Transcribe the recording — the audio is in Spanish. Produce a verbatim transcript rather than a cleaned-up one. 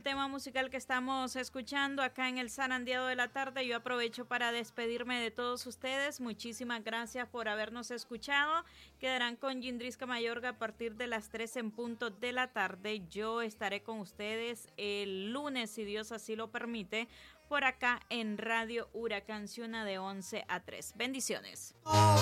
tema musical que estamos escuchando acá en el Zarandeado de la Tarde. Yo aprovecho para despedirme de todos ustedes. Muchísimas gracias por habernos escuchado. Quedarán con Yindrisca Mayorga a partir de las tres en punto de la tarde. Yo estaré con ustedes el lunes, si Dios así lo permite, por acá en Radio Huracán Ciuna de once a tres. Bendiciones.